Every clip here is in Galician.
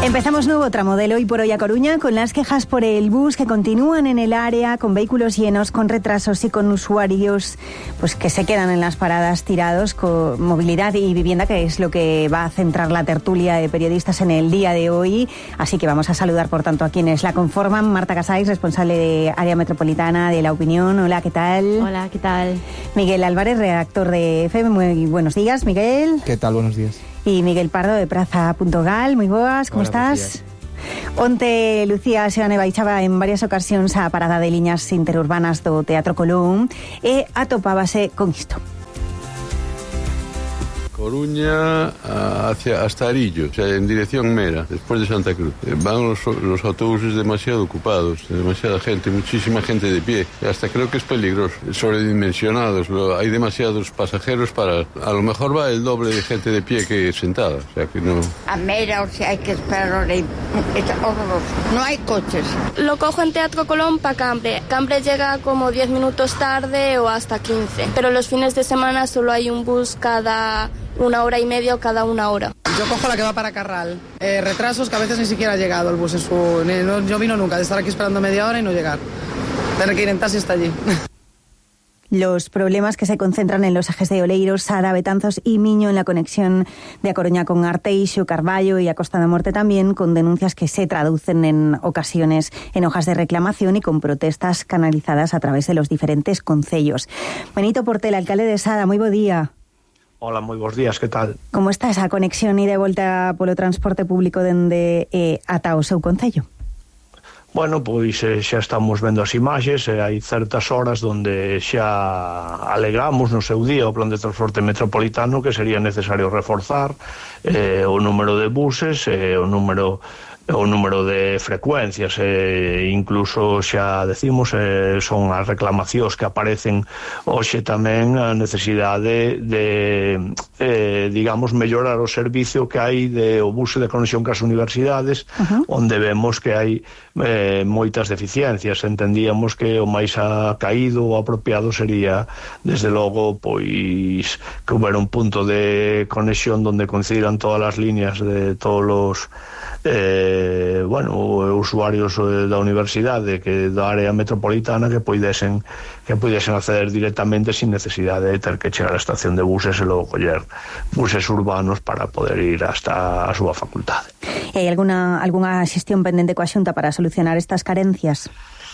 Empezamos nuevo tramodelo hoy por hoy a Coruña con las quejas por el bus que continúan en el área con vehículos llenos, con retrasos y con usuarios pues que se quedan en las paradas tirados, con movilidad y vivienda, que es lo que va a centrar la tertulia de periodistas en el día de hoy. Así que vamos a saludar por tanto a quienes la conforman. Marta Casais, responsable de área metropolitana de La Opinión. Hola, ¿qué tal? Hola, ¿qué tal? Miguel Álvarez, redactor de FM. Muy buenos días, Miguel. ¿Qué tal? Buenos días. Y Miguel Pardo de Praza.gal, moi boas, como estás? Onte Lucía Seoane baixaba en varias ocasións a parada de liñas interurbanas do Teatro Colón e atopábase con isto. Coruña hasta Arillo, o sea, en dirección Mera, después de Santa Cruz. Van los autobuses demasiado ocupados, demasiada gente, muchísima gente de pie. Hasta creo que es peligroso, sobredimensionados. Hay demasiados pasajeros para... A lo mejor va el doble de gente de pie que sentada, o sea que no... A Mera, o sea, hay que esperar es horroroso. No hay coches. Lo cojo en Teatro Colón para Cambre. Cambre llega como 10 minutos tarde o hasta 15. Pero los fines de semana solo hay un bus cada 1 hora y media o cada 1 hora. Yo cojo la que va para Carral. Retrasos que a veces ni siquiera ha llegado el bus. Yo vino nunca, de estar aquí esperando media hora y no llegar. Tener que ir en taxi hasta allí. Los problemas que se concentran en los ejes de Oleiros, Sada, Betanzos y Miño en la conexión de A Coruña con Arteixo, Carballo y a Costa da Morte también, con denuncias que se traducen en ocasiones en hojas de reclamación y con protestas canalizadas a través de los diferentes concellos. Benito Portela, alcalde de Sada, moi bo día. Hola, moi bons días, que tal? Como está esa conexión e de volta polo transporte público dende ata o seu concello? Bueno, pois xa estamos vendo as imaxes, hai certas horas onde xa alegamos no seu día o plan de transporte metropolitano que sería necesario reforzar o número de buses, o número de frecuencias, incluso xa decimos son as reclamacións que aparecen hoxe tamén a necesidade de digamos mellorar o servicio que hai de o bus de conexión cas universidades, onde vemos que hai moitas deficiencias. Entendíamos que o máis caído ou apropiado sería desde logo pois que houbera un punto de conexión onde coincidiran todas as líneas de todos os usuarios da universidade que da área metropolitana que puidesen acceder directamente sin necesidade de ter que chegar á estación de buses e logo coller buses urbanos para poder ir hasta a súa facultade. E hai algunha xestión pendente coa Xunta para solucionar estas carencias?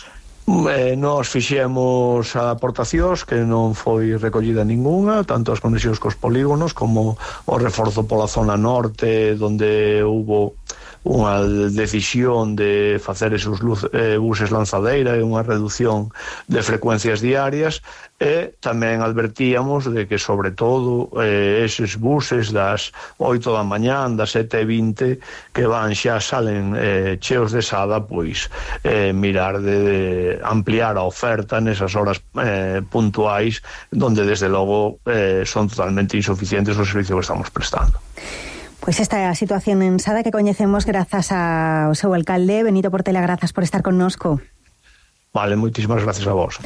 Nós fixemos aportacións que non foi recollida ninguna, tanto as conexións cos polígonos como o reforzo pola zona norte, onde hubo unha decisión de facer esos buses lanzadeira e unha reducción de frecuencias diarias, e tamén advertíamos de que sobre todo eses buses das 8 da mañán, das 7:20 que xa salen cheos de Sada, pois mirar de ampliar a oferta nesas horas puntuais donde desde logo son totalmente insuficientes o servicio que estamos prestando. Pois esta situación en Sada que coñecemos grazas ao seu alcalde, Benito Portela, grazas por estar connosco. Vale, moitísimas gracias a vos.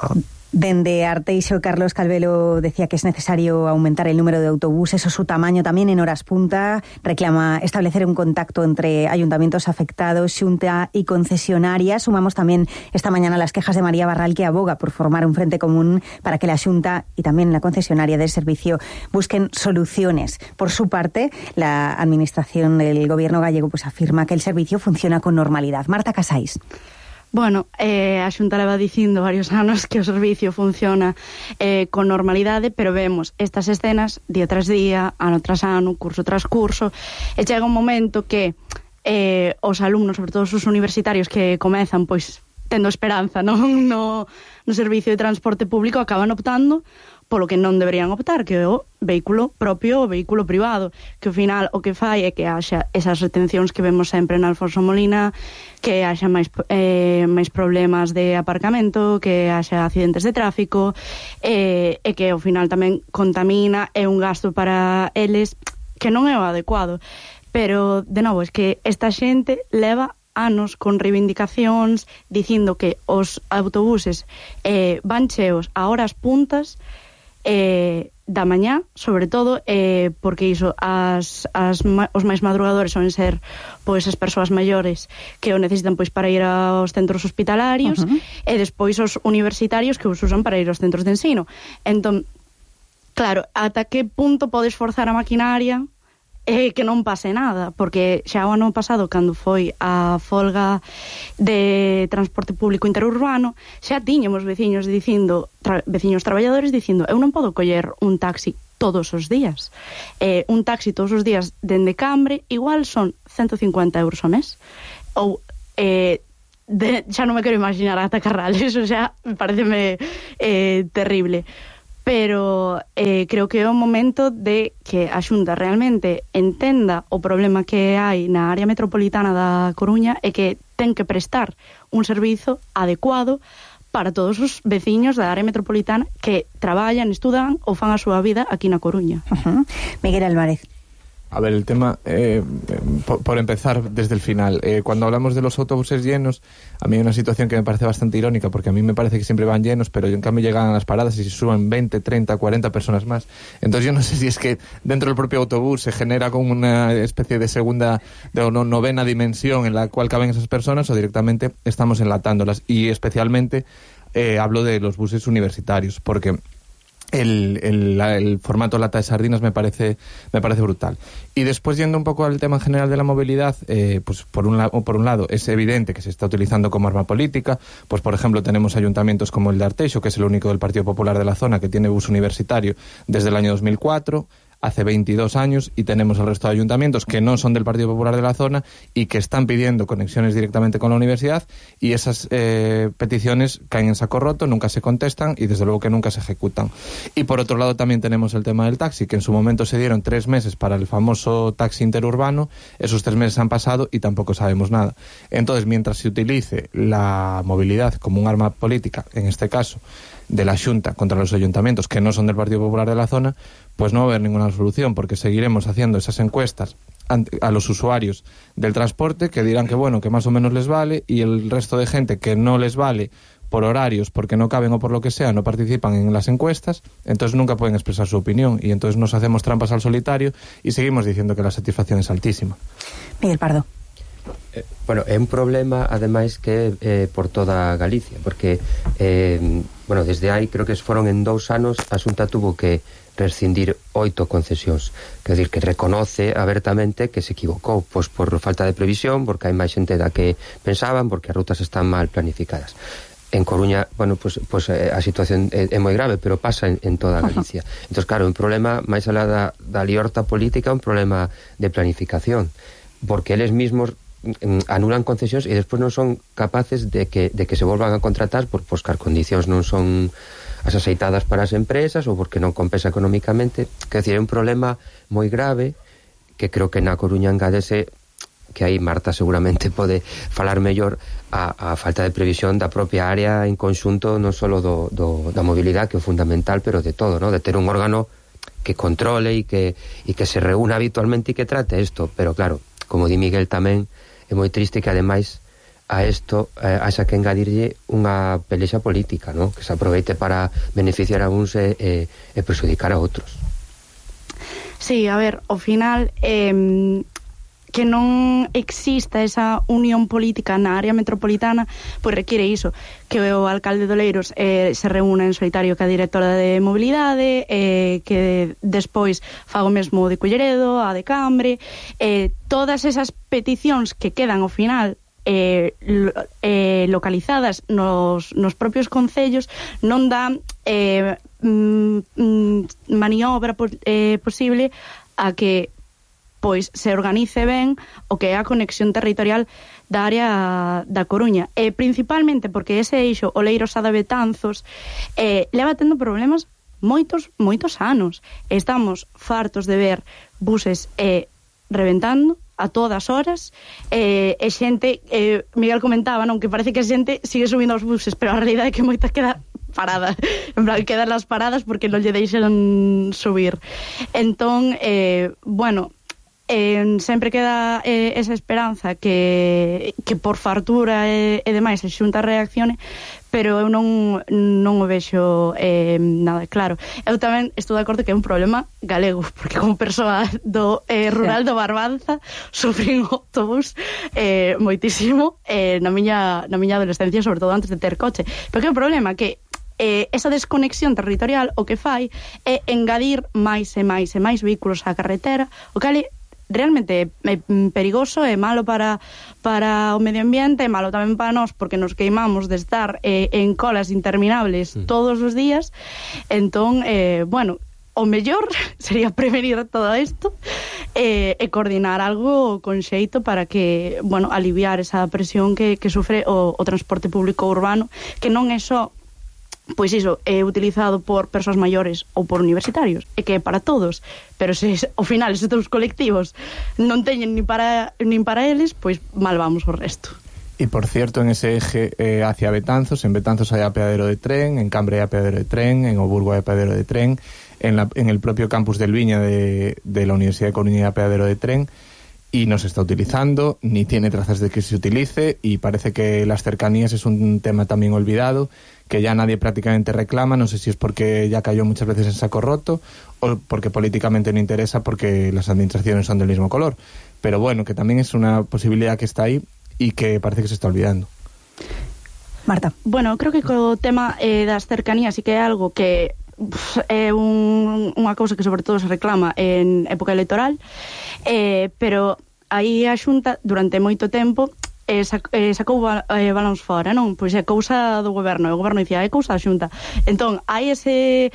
Dende Arteixo, Carlos Calvelo decía que es necesario aumentar el número de autobuses o su tamaño también en horas punta. Reclama establecer un contacto entre ayuntamientos afectados, Xunta y concesionarias. Sumamos también esta mañana las quejas de María Barral, que aboga por formar un frente común para que la Xunta y también la concesionaria del servicio busquen soluciones. Por su parte, la administración del gobierno gallego pues afirma que el servicio funciona con normalidad. Marta Casais. Bueno, a Xunta leva dicindo varios anos que o servicio funciona con normalidade, pero vemos estas escenas día tras día, ano tras ano, curso tras curso, e chega un momento que os alumnos, sobre todo os universitarios que comezan pois tendo esperanza no servicio de transporte público, acaban optando polo que non deberían optar, que é o vehículo propio, o vehículo privado, que ao final o que fai é que haxa esas retencións que vemos sempre en Alfonso Molina, que haxa máis problemas de aparcamento, que haxa accidentes de tráfico, e que ao final tamén contamina, é un gasto para eles que non é o adecuado. Pero, de novo, é que esta xente leva anos con reivindicacións dicindo que os autobuses van cheos a horas puntas, da mañá, sobre todo, porque iso, os máis madrugadores son ser pois as persoas maiores que o necesitan pois para ir aos centros hospitalarios, e despois os universitarios que os usan para ir aos centros de ensino. Entón, claro, ata que punto podes forzar a maquinaria que non pase nada, porque xa o ano pasado, cando foi a folga de transporte público interurbano, xa tiñamos veciños traballadores dicindo, eu non podo coller un taxi todos os días. Un taxi todos os días dende Cambre igual son 150 euros ao mes. Ou xa non me quero imaginar ata Carral, eso xa me pareceme terrible. Pero creo que é o momento de que a Xunta realmente entenda o problema que hai na área metropolitana da Coruña e que ten que prestar un servizo adecuado para todos os veciños da área metropolitana que traballan, estudan ou fan a súa vida aquí na Coruña. Miguel Álvarez. A ver, el tema, por empezar desde el final, cuando hablamos de los autobuses llenos, a mí hay una situación que me parece bastante irónica, porque a mí me parece que siempre van llenos, pero en cambio llegan a las paradas y se suben 20, 30, 40 personas más. Entonces yo no sé si es que dentro del propio autobús se genera como una especie de segunda, de novena dimensión en la cual caben esas personas, o directamente estamos enlatándolas. Y especialmente hablo de los buses universitarios, porque el formato lata de sardinas me parece brutal. Y después, yendo un poco al tema general de la movilidad, pues por un lado es evidente que se está utilizando como arma política. Pues por ejemplo tenemos ayuntamientos como el de Arteixo, que es el único del Partido Popular de la zona que tiene bus universitario desde el año 2004, hace 22 años, y tenemos el resto de ayuntamientos que no son del Partido Popular de la zona y que están pidiendo conexiones directamente con la universidad, y esas peticiones caen en saco roto, nunca se contestan y desde luego que nunca se ejecutan. Y por otro lado también tenemos el tema del taxi, que en su momento se dieron 3 meses para el famoso taxi interurbano. Esos 3 meses han pasado y tampoco sabemos nada. Entonces, mientras se utilice la movilidad como un arma política, en este caso de la Xunta contra los ayuntamientos que no son del Partido Popular de la zona, pues no va a haber ninguna solución, porque seguiremos haciendo esas encuestas a los usuarios del transporte, que dirán que bueno, que más o menos les vale, y el resto de gente que no les vale por horarios, porque no caben o por lo que sea, no participan en las encuestas, entonces nunca pueden expresar su opinión, y entonces nos hacemos trampas al solitario y seguimos diciendo que la satisfacción es altísima. Miguel Pardo. Bueno, é un problema ademais que por toda Galicia, porque bueno, desde aí creo que foron en 2 anos a Xunta tuvo que rescindir 8 concesións, quer dizer que reconoce abertamente que se equivocou, pois por falta de previsión, porque hai máis xente da que pensaban, porque as rutas están mal planificadas. En Coruña, bueno, pues a situación é moi grave, pero pasa en toda Galicia. Entón, claro, un problema máis alá da liorta política, un problema de planificación, porque eles mismos anulan concesións e despois non son capaces de que se volvan a contratar porque as condicións non son as aceitadas para as empresas ou porque non compensa económicamente. Quer dizer, é un problema moi grave que creo que na Coruña engádese, que aí Marta seguramente pode falar mellor, a falta de previsión da propia área en conxunto, non só da mobilidade, que é fundamental, pero de todo, ¿no? De ter un órgano que controle e que se reúna habitualmente e que trate isto. Pero claro, como di Miguel tamén, é moi triste que ademais a isto haxa que engadirlle unha pelexa política, ¿no? Que se aproveite para beneficiar a uns e perjudicar a outros. Sí, a ver, ao final que non exista esa unión política na área metropolitana, pois requiere iso, que o alcalde de Oleiros se reúna en solitario ca directora de mobilidade, que despois faga o mesmo de Culleredo, a de Cambre, todas esas peticións que quedan ao final localizadas nos propios concellos non dan maniobra posible a que pois se organice ben o que é a conexión territorial da área da Coruña, e principalmente porque ese eixo Oleiros a de Betanzos leva tendo problemas moitos anos. Estamos fartos de ver buses reventando a todas horas, e xente, Miguel comentaba, non, que parece que a xente sigue subindo aos buses, pero a realidade é que moita queda parada, en plan, quedan las paradas porque non lle deixan subir. Entón, bueno, sempre queda esa esperanza que por fartura e demais a Xunta reaccione, pero eu non o vexo nada claro. Eu tamén estou de acordo que é un problema galego, porque como persoa do rural do Barbanza sufrín autobús moitísimo na miña adolescencia, sobre todo antes de ter coche. Pero que é o problema? Que esa desconexión territorial o que fai é engadir máis e máis e máis vehículos á carretera, o que é realmente é perigoso, é malo para o medio ambiente, é malo tamén para nós porque nos queimamos de estar en colas interminables todos os días. Entón, bueno, o mellor sería prevenir todo isto e coordinar algo con xeito para que, bueno, aliviar esa presión que sufre o transporte público urbano, que non é só pois iso, é utilizado por persoas maiores ou por universitarios, e que é para todos, pero se ao final esos dous colectivos non teñen nin para eles, pois mal vamos o resto. Y por cierto, en ese eje hacia Betanzos, en Betanzos hay apeadero de tren, en Cambre hay apeadero de tren, en Oburgo hay apeadero de tren, en el propio campus del Viña de la Universidad de Coruña hay apeadero de tren, y no se está utilizando, ni tiene trazas de que se utilice, y parece que las cercanías es un tema también olvidado, que ya nadie prácticamente reclama. No sé si es porque ya cayó muchas veces en saco roto o porque políticamente no interesa, porque las administraciones son del mismo color. Pero bueno, que también es una posibilidad que está ahí y que parece que se está olvidando. Marta. Bueno, creo que co tema das cercanías sí que é algo que é unha cousa que sobre todo se reclama en época electoral, pero aí a Xunta durante moito tempo sacou balóns fora, non? Pois é cousa do goberno, e o goberno dicía, é cousa da Xunta. Entón, hai ese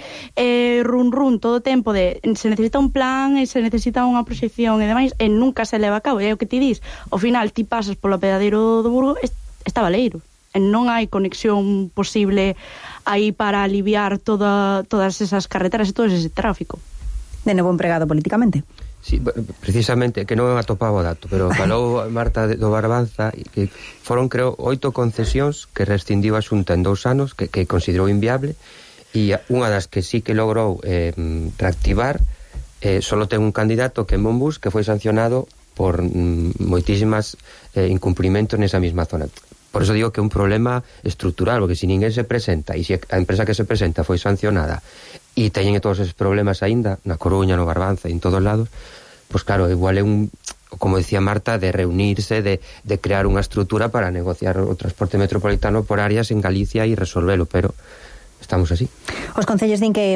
run todo o tempo de se necesita un plan e se necesita unha proxección e demais, e nunca se leva a cabo, e é o que ti dis, ao final ti pasas polo apeadeiro do Burgo, está baleiro, e non hai conexión posible aí para aliviar todas esas carreteras e todo ese tráfico. De novo empregado políticamente. Sí, precisamente, que non atopaba o dato, pero falou Marta do Barbanza, que foron, creo, 8 concesións que rescindiu a Xunta en 2 anos, que considerou inviable, e unha das que sí que logrou reactivar, solo ten un candidato que é Monbus, que foi sancionado por moitísimas incumprimentos nesa mesma zona. Por eso digo que é un problema estructural, porque se ninguén se presenta, e se a empresa que se presenta foi sancionada, e teñen todos esos problemas aínda, na Coruña, no Barbanza, en todos lados, pois claro, igual é como decía Marta, de reunirse, de crear unha estrutura para negociar o transporte metropolitano por áreas en Galicia e resolvelo, pero estamos así. Os concellos din que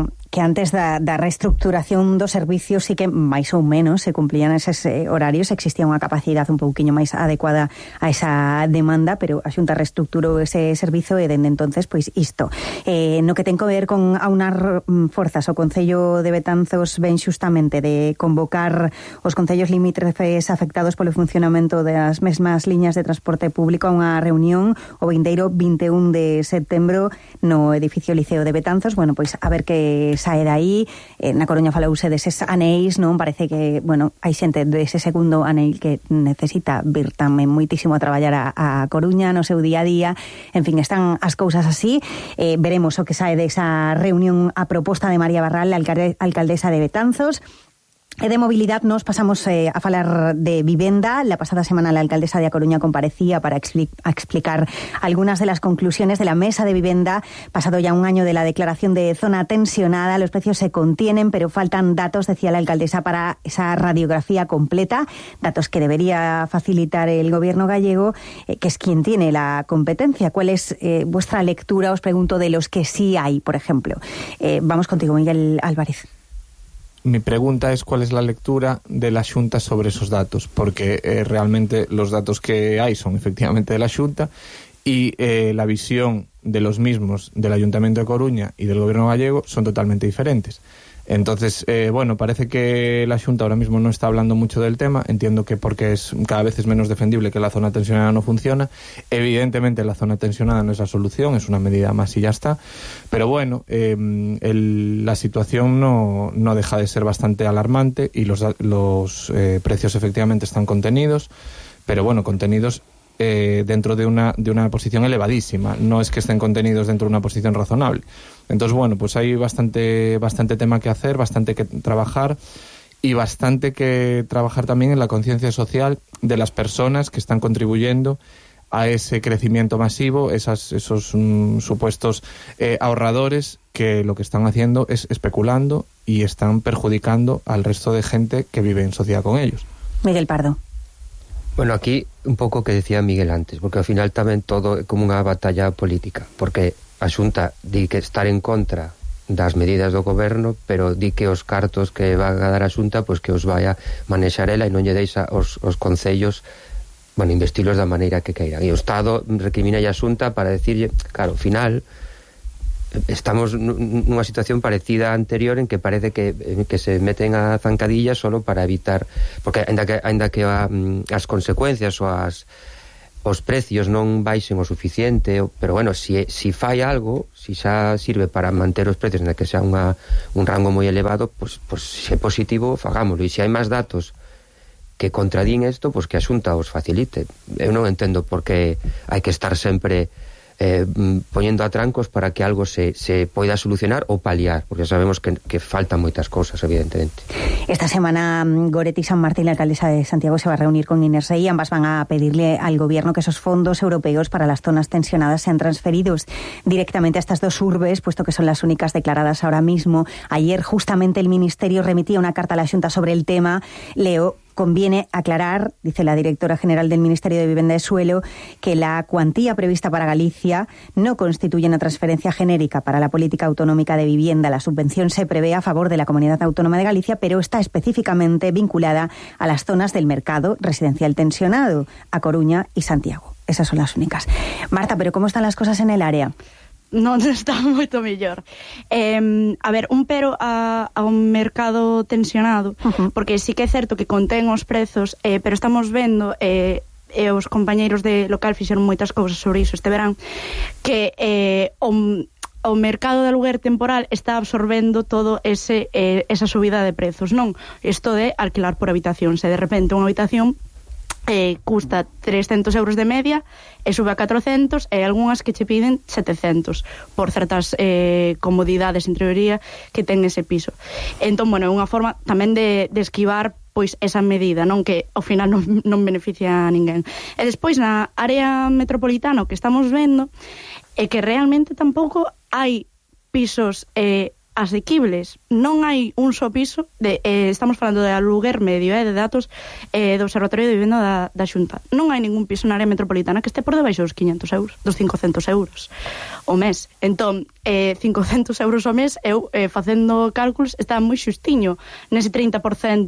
antes da reestructuración dos servicios sí que máis ou menos se cumplían eses horarios, existía unha capacidade un pouquiño máis adecuada a esa demanda, pero a Xunta reestructurou ese servizo e dende entonces, pois isto. No que ten que ver con aunar forzas, o Concello de Betanzos ven xustamente de convocar os concellos limítrofes afectados polo funcionamento das mesmas liñas de transporte público a unha reunión o vindeiro 21 de setembro no edificio Liceo de Betanzos. Bueno, pois a ver que sae dai. Na Coruña falouse deses aneis, non? Parece que, bueno, hai xente dese segundo aneil que necesita vir tamén moitísimo a traballar a Coruña no seu día a día. En fin, están as cousas así. Veremos o que sae desa reunión a proposta de María Barral, alcaldesa de Betanzos. E de mobilidade nos pasamos a falar de vivenda. La pasada semana la alcaldesa de A Coruña comparecía para explicar algunas de las conclusiones de la mesa de vivienda. Pasado ya un año de la declaración de zona tensionada, los precios se contienen, pero faltan datos, decía la alcaldesa, para esa radiografía completa, datos que debería facilitar el gobierno gallego, que es quien tiene la competencia. ¿Cuál es vuestra lectura? Os pregunto de los que sí hay, por ejemplo. Vamos contigo, Miguel Álvarez. Mi pregunta es cuál es la lectura de la Xunta sobre esos datos, porque realmente los datos que hay son efectivamente de la Xunta y la visión de los mismos del Ayuntamiento de Coruña y del Gobierno gallego son totalmente diferentes. Entonces, bueno, parece que la Xunta ahora mismo no está hablando mucho del tema. Entiendo que porque cada vez es menos defendible que la zona tensionada no funciona. Evidentemente la zona tensionada no es la solución, es una medida más y ya está. Pero bueno, la situación no deja de ser bastante alarmante y los precios efectivamente están contenidos, pero bueno, contenidos dentro de una posición elevadísima. No es que estén contenidos dentro de una posición razonable. Entonces, bueno, pues hay bastante tema que hacer, bastante que trabajar y bastante que trabajar también en la conciencia social de las personas que están contribuyendo a ese crecimiento masivo, esos supuestos ahorradores que lo que están haciendo es especulando y están perjudicando al resto de gente que vive en sociedad con ellos. Miguel Pardo. Bueno, aquí un pouco que decía Miguel antes, porque ao final tamén todo é como unha batalla política, porque a Xunta di que estar en contra das medidas do goberno, pero di que os cartos que van a dar a Xunta, pois que os vai a manexar ela e non lle deixa os concellos, bueno, investilos da maneira que queiran. E o Estado recrimina a Xunta para decirlle, claro, ao final estamos nunha situación parecida á anterior en que parece que se meten a zancadilla solo para evitar, porque ainda que as consecuencias ou os precios non baixen o suficiente, pero bueno, si fai algo, si xa sirve para manter os precios en que sea un rango moi elevado, pues se é positivo, fagámoslo. E se hai máis datos que contradín isto, pues que a Xunta os facilite. Eu non entendo por que hai que estar sempre poñendo atrancos para que algo se poida solucionar ou paliar, porque sabemos que faltan moitas cousas, evidentemente. Esta semana Goretti San Martín, la alcaldesa de Santiago, se va a reunir con Inés Rey. Ambas van a pedirle al gobierno que esos fondos europeos para las zonas tensionadas sean transferidos directamente a estas dos urbes, puesto que son las únicas declaradas ahora mismo. Ayer justamente el Ministerio remitía una carta a la Xunta sobre el tema. Leo: conviene aclarar, dice la directora general del Ministerio de Vivienda y Suelo, que la cuantía prevista para Galicia no constituye una transferencia genérica para la política autonómica de vivienda. La subvención se prevé a favor de la Comunidad Autónoma de Galicia, pero está específicamente vinculada a las zonas del mercado residencial tensionado, a Coruña y Santiago. Esas son las únicas. Marta, ¿pero cómo están las cosas en el área? Non está moito mellor. A ver, un pero a un mercado tensionado, porque sí que é certo que contén os prezos, pero estamos vendo, os compañeiros de local fixeron moitas cousas sobre iso este verán, que o mercado de aluguer temporal está absorbendo todo esa subida de prezos, non? Isto de alquilar por habitación. Se de repente unha habitación custa 300 euros de media e sube a 400, e algunhas que che piden 700 por certas comodidades en teoría que ten ese piso. Entón, bueno, é unha forma tamén de esquivar pois esa medida, non, que ao final non beneficia a ninguén. E despois na área metropolitana o que estamos vendo é que realmente tampouco hai pisos asequibles. Non hai un só piso estamos falando de aluguer medio, de datos do Observatorio de Vivenda da Xunta. Non hai ningún piso na área metropolitana que este por debaixo dos 500 euros, dos 500 euros o mes. Entón, 500 euros o mes, eu facendo cálculos, está moi xustiño nese 30%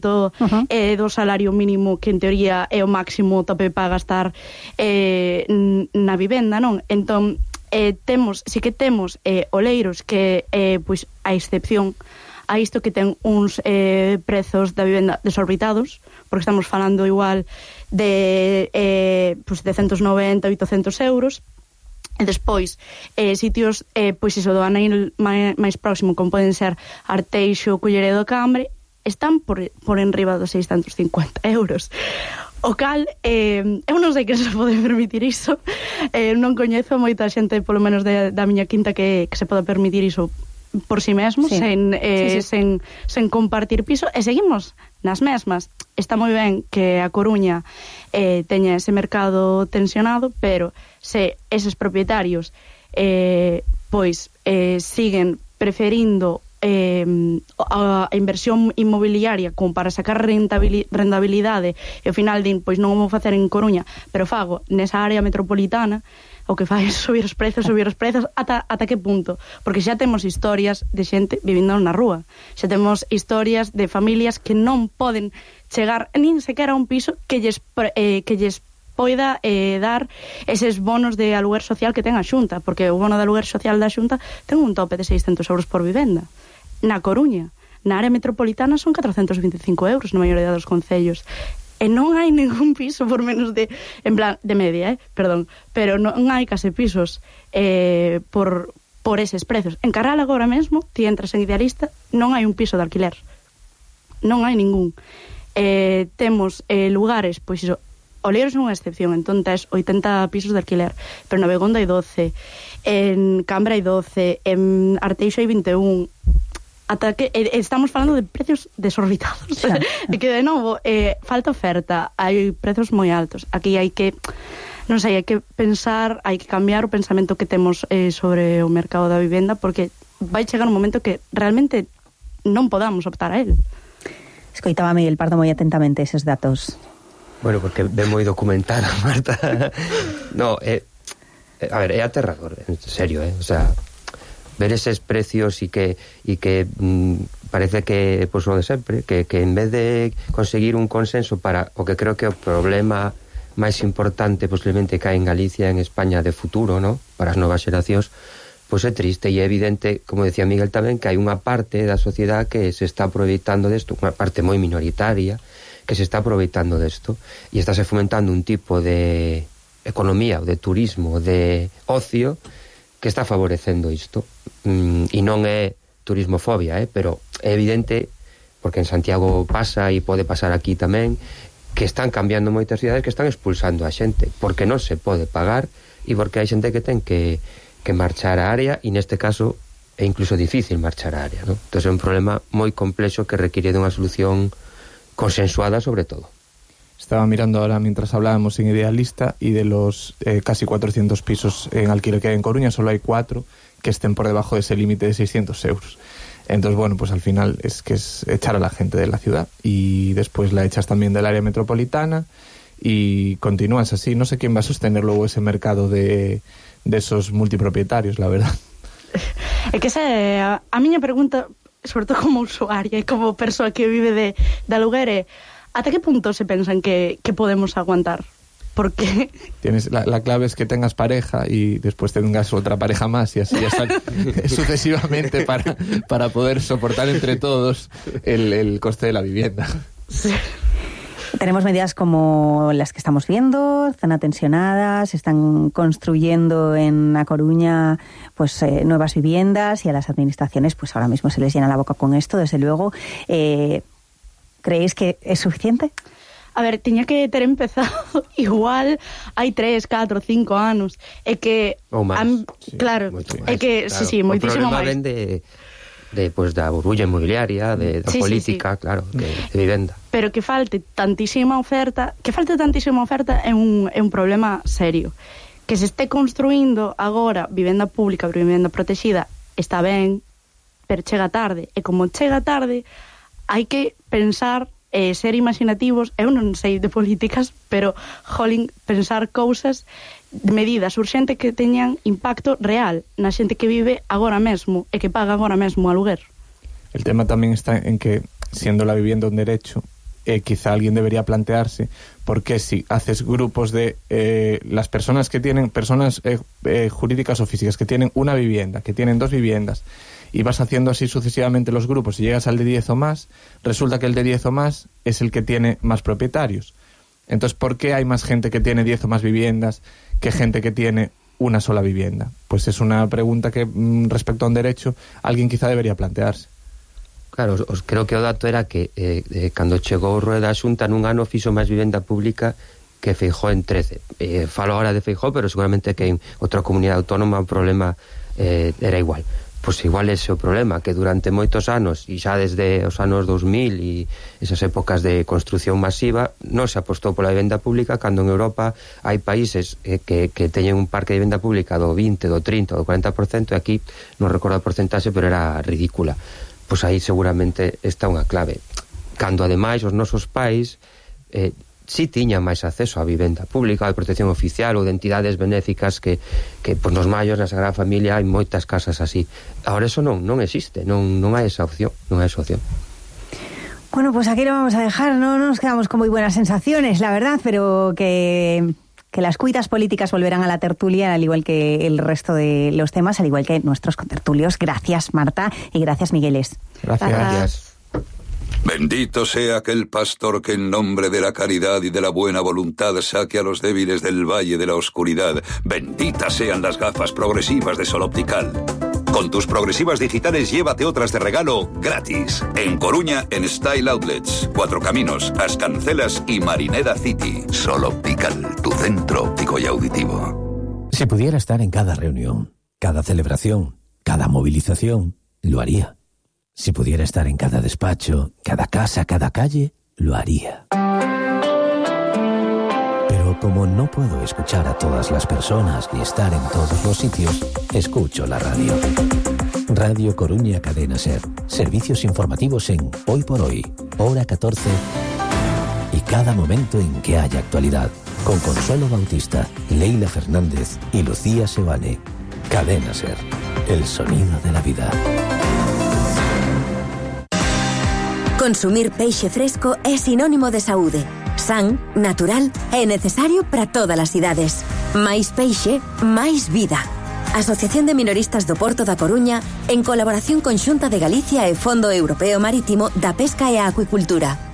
do salario mínimo, que en teoría é o máximo tope para gastar na vivenda, non? Entón, sí que temos oleiros que, pois, a excepción a isto, que ten uns prezos da vivenda desorbitados, porque estamos falando igual de 790, 800 euros. E despois, sitios, pois iso, do anel máis próximo, como poden ser Arteixo, Culleredo do Cambre, están por enriba dos 650 euros. O cal, eu non sei que se pode permitir iso, non coñezo moita xente, polo menos da miña quinta, que se pode permitir iso por si mesmo, sí. Sen compartir piso, e seguimos nas mesmas. Está moi ben que a Coruña teña ese mercado tensionado, pero se eses propietarios pois siguen preferindo a inversión inmobiliaria como para sacar rentabilidade, e ao final din, pois non o vou facer en Coruña, pero fago nesa área metropolitana, o que fai é subir os prezos, ata que punto? Porque xa temos historias de xente vivindo na rúa, xa temos historias de familias que non poden chegar nin sequera a un piso que lles poida dar eses bonos de aluguer social que ten a Xunta, porque o bono de aluguer social da Xunta ten un tope de 600 euros por vivenda. Na Coruña, na área metropolitana, son 425 euros na maioría dos concellos. E non hai ningún piso por menos de, en plan, de media, perdón, pero non hai case pisos por eses prezos. En Carral agora mesmo, ti entras en Idealista, non hai un piso de alquiler. Non hai ningún. Temos lugares, pois iso, Oleiros é unha excepción, entón tes 80 pisos de alquiler, pero na Begonda hai 12, en Cambra hai 12, en Arteixo hai 21, ata que estamos falando de precios desorbitados. E que, de novo, falta oferta, hai prezos moi altos. Aquí hai que, non sei, hai que pensar, hai que cambiar o pensamento que temos sobre o mercado da vivenda, porque vai chegar un momento que realmente non podamos optar a él. Escoitaba Miguel Pardo moi atentamente eses datos. Bueno, porque ve moi documentada, Marta. No, a ver, é aterrador, en serio, o sea, ver eses precios e que parece que, pues lo de sempre, que en vez de conseguir un consenso para o que creo que o problema máis importante posiblemente que hai en Galicia e en España de futuro, ¿no?, para as novas xeracións, pois é triste e é evidente, como decía Miguel tamén, que hai unha parte da sociedade que se está aproveitando desto, unha parte moi minoritaria que se está aproveitando desto e estáse fomentando un tipo de economía, de turismo, de ocio que está favorecendo isto, e non é turismofobia, pero é evidente, porque en Santiago pasa e pode pasar aquí tamén, que están cambiando moitas cidades, que están expulsando a xente porque non se pode pagar e porque hai xente que ten que marchar a área, e neste caso é incluso difícil marchar a área, ¿no? Entón é un problema moi complexo que requiere dunha solución consensuada sobre todo. Estaba mirando ahora mientras hablábamos en Idealista, y de los casi 400 pisos en alquiler que hay en Coruña, solo hay 4 que estén por debajo de ese límite de 600 euros. Entonces, bueno, pues al final es echar a la gente de la ciudad, y después la echas también del área metropolitana y continúas así. No sé quién va a sostener luego ese mercado de esos multipropietarios, la verdad. É que esa é a miña pregunta, sobre todo como usuaria e como persoa que vive de aluguer, é ata que punto se pensan que podemos aguantar? Porque la clave es que tengas pareja y después tengas otra pareja más, y así sucesivamente para poder soportar entre todos el coste de la vivienda. Sí. Tenemos medidas como las que estamos viendo, zona tensionada, se están construyendo en A Coruña pues nuevas viviendas, y a las administraciones pues ahora mismo se les llena la boca con esto, desde luego. ¿Creéis que es suficiente? A ver, tiña que ter empezado igual hai 3, 4, 5 anos. É que ou máis, claro, é que claro, sí, moitísimo máis. O problema ven pues, da burbulla inmobiliaria, da política, sí. Claro, de vivenda. Pero que falte tantísima oferta, é un problema serio. Que se este construindo agora vivenda pública, vivenda protexida, está ben, pero chega tarde. E como chega tarde, hai que pensar, ser imaginativos. Eu non sei de políticas, pero pensar cousas, medidas urxentes que teñan impacto real na xente que vive agora mesmo e que paga agora mesmo aluguer. El tema también está en que, siendo la vivienda un derecho, quizá alguien debería plantearse por qué si haces grupos de las personas que tienen, personas jurídicas o físicas que tienen una vivienda, que tienen 2 viviendas, y vas haciendo así sucesivamente los grupos y llegas al de 10 o más, resulta que el de 10 o más es el que tiene más propietarios. Entonces, ¿por qué hay más gente que tiene 10 o más viviendas que gente que tiene una sola vivienda? Pues es una pregunta que, respecto a un derecho, alguien quizá debería plantearse. Claro, creo que o dato era que cando chegou o Rueda a Xunta nun ano fixo máis vivenda pública que Feijóo en 13. Falo ahora de Feijóo, pero seguramente que en outra comunidade autónoma o problema era igual. Pois igual ese é o problema, que durante moitos anos, e xa desde os anos 2000 e esas épocas de construción masiva, non se apostou pola vivenda pública, cando en Europa hai países que teñen un parque de vivenda pública do 20, do 30, do 40%, e aquí non recordo a porcentaxe, pero era ridícula. Pois aí seguramente está unha clave. Cando ademais os nosos pais si tiñan máis acceso á vivenda pública, a protección oficial ou de entidades benéficas que pues, nos maios, na Sagrada Familia, hai moitas casas así. Ahora eso non existe, non hai esa opción, Bueno, pues aquí lo vamos a dejar, no nos quedamos con muy buenas sensaciones, la verdad, pero que las cuitas políticas volverán a la tertulia, al igual que el resto de los temas, al igual que nuestros contertulios. Gracias, Marta, y gracias, Migueles. Gracias. Bendito sea aquel pastor que en nombre de la caridad y de la buena voluntad saque a los débiles del valle de la oscuridad. Benditas sean las gafas progresivas de Sol Optical. Con tus progresivas digitales llévate otras de regalo gratis. En Coruña, en Style Outlets, 4 Caminos, Ascancelas y Marineda City. Sol Optical, tu centro óptico y auditivo. Si pudiera estar en cada reunión, cada celebración, cada movilización, lo haría. Si pudiera estar en cada despacho, cada casa, cada calle, lo haría. Pero como no puedo escuchar a todas las personas ni estar en todos los sitios, escucho la radio. Radio Coruña Cadena Ser. Servicios informativos en Hoy por Hoy, hora 14 y cada momento en que haya actualidad. Con Consuelo Bautista, Leila Fernández y Lucía Sebane. Cadena Ser. El sonido de la vida. Consumir peixe fresco é sinónimo de saúde. San, natural e necesario para todas as idades. Máis peixe, máis vida. Asociación de Minoristas do Porto da Coruña, en colaboración con Xunta de Galicia e Fondo Europeo Marítimo da Pesca e a Acuicultura.